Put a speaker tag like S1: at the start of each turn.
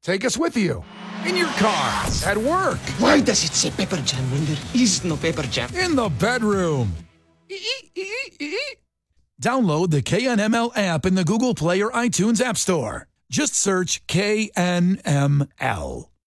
S1: Take us with you. In your car, at work.
S2: Why does it say Pepper Jam when there is no Pepper Jam?
S1: In the bedroom. Download the KNML app in the Google Play or iTunes App Store. Just search KNML.